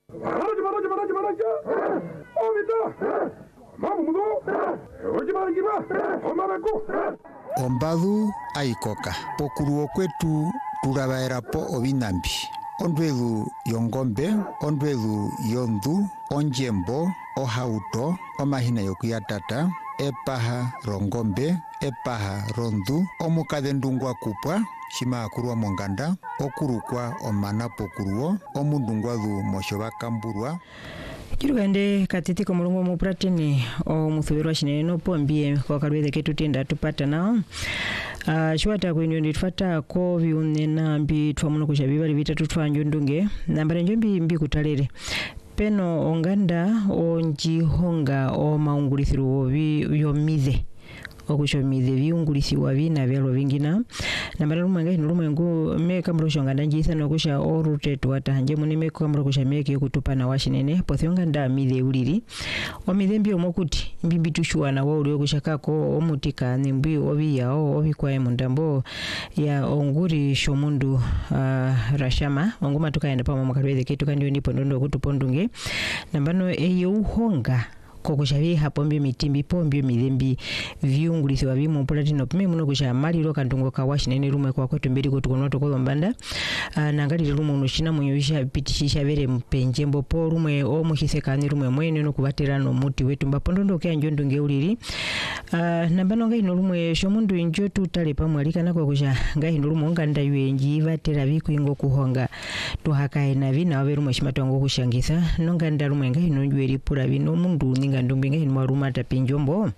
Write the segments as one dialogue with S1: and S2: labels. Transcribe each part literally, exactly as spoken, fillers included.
S1: Maraja maraja maraja maraja. Oh vita. Mamu mudo. Oje marajiba. Omarako.
S2: Ombadu aikoka. Pokuruo kwetu turabaerapo obinambi. Ondwedu yongombe, ondwedu yondu, onjembo, ohauto, omahina yokuyatata, epaha rongombe, epaha rondu, omukadhendungwa kupwa, shima akurwa monganda, okurukwa omana pokuruo, omundungwadu moshoba kamburwa.
S3: Kirugande katiti komulungu mu pratini o muthubirwa shineno pombie kwa kalweze ketu tenda tupata nao. Uh, shwata kwenye ndifata ko viunena mbi twamuno kushabiba libita tutwanjo ndunge nambare njombi mbi kutalere peno onganda onjihonga o maungulithiru obi yomize okushomize viungulisiwa bina byalo bingina nambare lumwenga ino lumwengu meka mroshonga njisa nokusha orute twatanje munime kwa mrokosha meke kutupana washinene pothionga nda mize uliri omize mbi omokuti mbimbi tushuana wa uli okushakako omutika nimbi obi yao obi kwa mundambo ya onguri shomundu uh, rashama onguma tukaenda pa makalweze ketu kandio nipo ndondo kutupondunge nambano eyo uhonga kokushabi hapo mbio mitimbi pombio midembi viungulisi wa bimu platino pime muno kusha mali loka ndungo kawashi nene rumwe kwa kwetu mbili kutukono tokolo mbanda uh, nangali rumu unushina mwenyewisha pitishisha vere mpenjembo po rumwe o muhisekani rumwe mwene no kubatera no muti wetu mbapondondo kya njondo ngeuliri uh, nambano ngai no rumwe shomundu injo tutale pamwalika nako kusha ngai no rumwe nganda yuenji vatera biku ingo kuhonga tuhakae na vina waberu mwishimatongo kushangisa nonganda rumwe ngai no njweri pura bino mundu ninga ndumbinga ino maruma tapinjombo.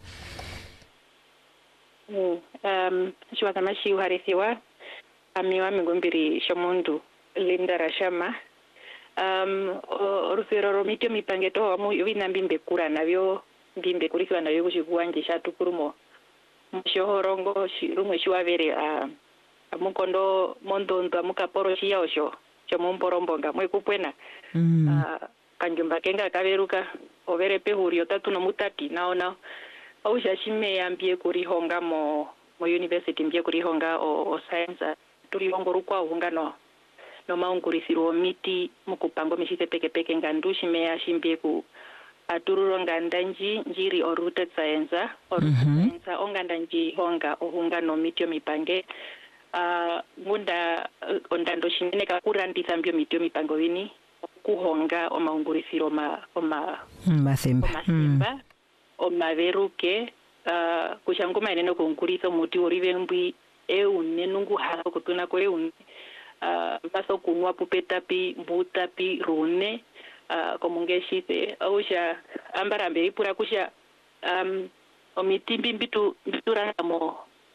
S4: Mm, um, shwa kama shi uharithiwa amiwa migumbiri shomundu Linda Rashama um, orufero romitio mipangeto amu yovina mbimbe kura navyo mbimbe kurikiwa navyo kushikuwanji shatukurumo mshohorongo rumwe shuavere uh, amukondo mondondo amukaporo shia osho chomumborombonga mwe kupwena mm. uh, kanjumba kenga kaveruka overe pehurio tatu no mutati naona au shashime yambie kurihonga mo mo university mbie kurihonga o, o science turihongo rukwa uhungano no maungurisiro miti mukupango mishite peke peke ngandushi meya shimbie ku atururo ngandanji njiri o rooted science o rooted mm-hmm. science ongandanji honga ohungano mitio mipange uh, ngunda uh, ondando shinene kakurandisa mbio mitio mipango wini kuhonga o maungurisiro ma oma
S3: masemba
S4: masemba mm. o maveruke uh, kushanguma eneno konguriso muti orivembwi eune nungu hako kutuna ko eune uh, maso kunwa pupetapi mbutapi rune uh, komungeshite ausha ambarambe ipura kusha um omitimbi mbitu mbituranga mo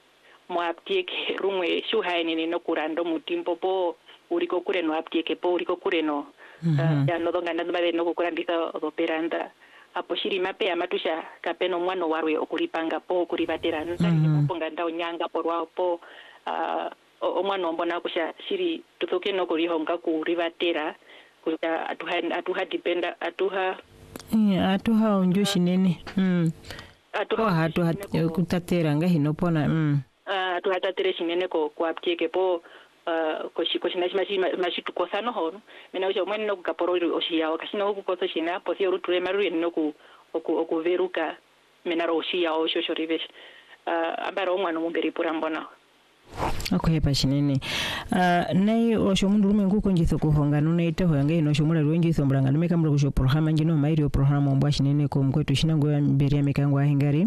S4: mo aptieke rumwe shuhaine no kurando mutimbo po uriko kure no aptieke po uriko kure no mm-hmm. uh, ya no donga ndandu mabere no kukurandisa operanda apo shiri mape amatusha kapeno mwano warwe okuripanga po kuribatera ntani mm-hmm. ponga ndao nyanga porwa po uh, omwana ombona kusha shiri tutoke no kurihonga kuribatera kusha atuha atuha dependa atuha
S3: yeah, atuha onjoshi nene mm atuha oh, atuha kutatera ngahino pona mm
S4: uh, atuha tatere shinene ko kwa aptieke po uh, koshi koshi nashi mashi mashi tukosano hono mena usha mwene no kukaporo oshia wakashina okukoso shina posi oruture maru no ku oku okuveruka mena ro oshia oshosho rivesh uh, ambaro omwana mumberi pura mbona
S3: okay pashinene uh, nei osho mundu rume nguko njitho kuhonga nuna itaho yange ino shomula rwenjitho mbranga nimeka mra kusho programa njino mairi programa ombwa shinene ko mkwetu shinango ya mberi ya mekango ahingari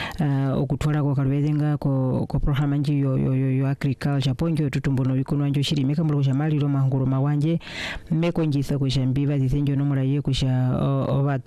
S3: uh, okutwala kwa kalwezenga ko ko programa njiyo yo yo, yo agriculture ponjo tutumbono bikunwa njo shiri meka mra kusha mali ro mahunguro mawanje meko njitho kusha mbiva zisenjo no mura ye kusha oba